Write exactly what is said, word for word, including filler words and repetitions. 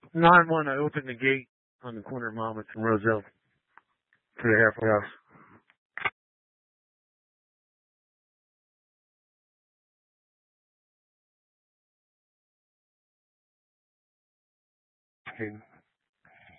nine one, I opened the gate on the corner of Monmouth and Roselle to the halfway house. Okay.